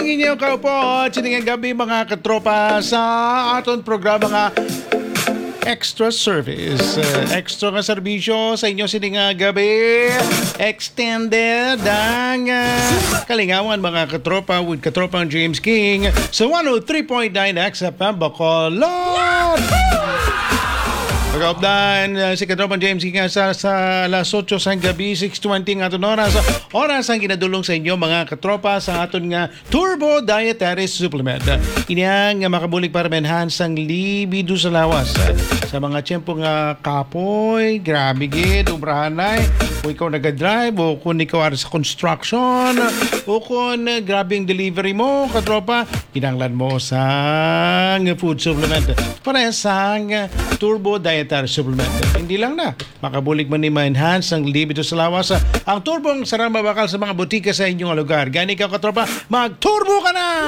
ang inyong kaupo at siningang gabi mga katropa sa aton programa nga Extra Service. Extra nga serbisyo sa inyo siningang gabi. Extended ang kalingawan mga katropa with katropang James King sa 103.9 XFM Bacolod. Pagkaupdan si Katropang James King sa alas 8 sa gabi, 6:20 nga aton oras. Oras ang ginadulong sa inyo mga katropa sa aton nga Turbo Dietary Supplement. Ini nga makabulig para ma-enhance ang libido sa lawas. Sa mga tiyempo nga kapoy, grabe gid, ubrahanay. Kung ikaw nag-drive o kung ikaw sa construction o kung grabe ang delivery mo, katropa, kinanglan mo sa food supplement. Para sa Turbo Dietary Supplement. Hindi lang na, makabulig man ni ma-enhance ang libido sa lawas. Ang turbong sarang mabakal sa mga butika sa inyong lugar. Gani ka katropa, mag-turbo ka na!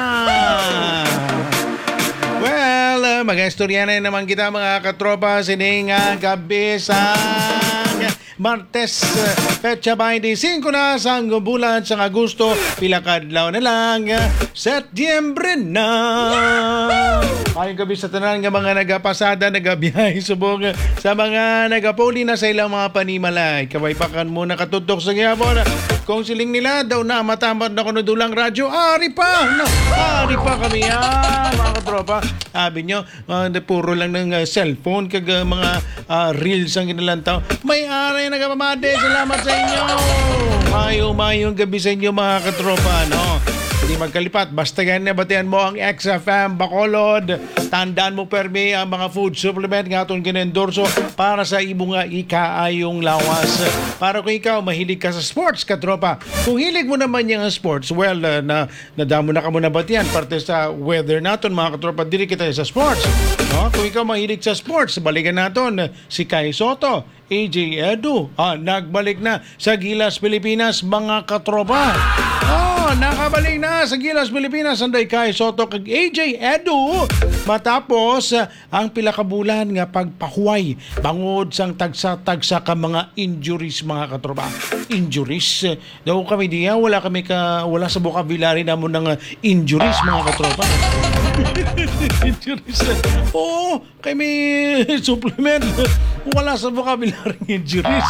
Well, mag-istorya na naman kita mga katropa sining gabi sa Martes, petsa 25 na sa bulan sa Agosto, pila kadlaw na lang, Setyembre na. Ayong gabi sa tanan nga mga nagapasada, nagabiyahe subong sa mga nagapuli na sa ilang mga panimalay. Kawaypakan mo nakatutok sa gyapon. Kung siling nila daw na matamad na kuno dulang radyo, ari pa kami mga katropa. Sabi nyo, puro lang ng cellphone kag mga reels ang ginalantaw. May aray nagapamade, salamat sa inyo. Mayong gabi sa inyo mga katropa, no? Hindi magkalipat, basta ganyan batian mo ang XFM Bacolod. Tandaan mo permi ang mga food supplement nga itong ginendorso para sa imo nga ikaayong lawas. Para kung ikaw mahilig ka sa sports, katropa. Kung hilig mo naman yung sports, well, nadamo na ka muna batian. Parte sa weather natin mga katropa, dili kita sa sports. No? Kung ikaw mahilig sa sports, balikan natin si Kai Soto, AJ Edu. Nagbalik na sa Gilas, Pilipinas mga katropa. Nakabalik na sa Gilas, Pilipinas anday Kai Soto kag AJ Edu matapos ang pila ka bulan nga pagpahuway bangod sang tagsa-tagsa ka mga injuries mga katropa. Injuries daw kami diya wala sa vocabulary namon ng injuries mga katropa. Injuries. Kay may supplement wala sa vocabulary injuries.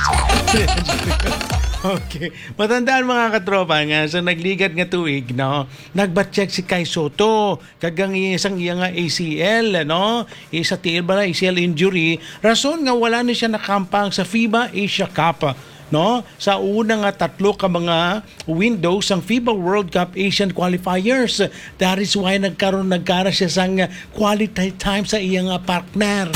Okay. Matandaan mga katropa nga sa nagligat nga tuig, no? Nagbatcheck si Kai Soto kagang isang iya nga ACL, no? Isa tiil ba ACL injury. Rason nga wala na siya nakampang sa FIBA Asia Cup, no? Sa una nga tatlo ka mga windows ang FIBA World Cup Asian qualifiers. That is why nagkara siya sang quality time sa iya nga partner.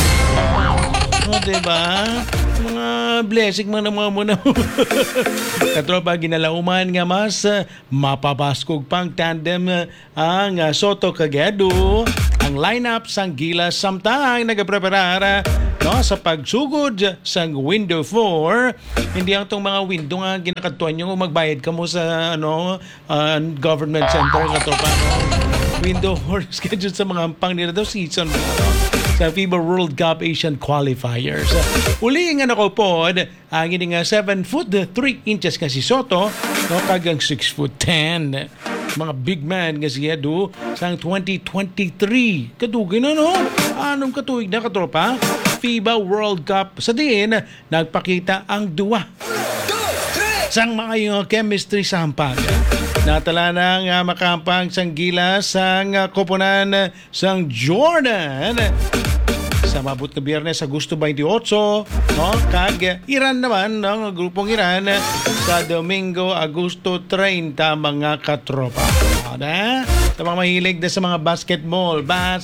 Diba? Mga blessing man mga muna. Katropa, ginalauman nga mas mapapaskog pang tandem ang Soto Kagedu. Ang lineup sang Gilas samtang nagapreparar sa pagsugod sang window 4. Hindi ang tong mga window nga ginakatuan nyo magbayad ka mo sa government center katropa. Window 4 scheduled sa mga ampang nila daw season sa FIBA World Cup Asian Qualifiers. Uli nga nakupod ang ining 7 foot 3 inches nga si Soto, kagang 6 foot 10. Mga big man nga si Edu sa 2023. Kadugay na, no? Anong katuig na katropa? FIBA World Cup sa diin nagpakita ang duwa sang mga yung chemistry sa hampag. Natala na nga makampang sang Gilas sang koponan sang Jordan sa mabut na Biyernes Agosto 28, no? Kag Iran naman, no? Grupong Iran sa Domingo Agosto 30 mga katropa. Tamang mahilig na sa mga basketball,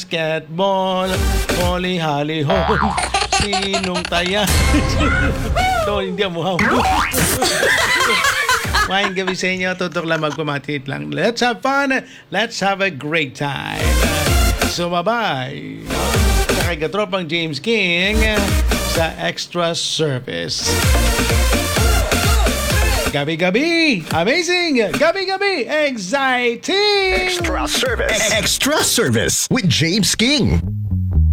holy hali ho. Sinong taya? Hindi mo haw. Maayong gabi sa inyo, tutok lang magpamatit lang. Let's have fun, let's have a great time. So bye-bye. Kay katropang James King sa Extra Service. Gabi-gabi, amazing! Gabi-gabi, exciting! Extra Service with James King.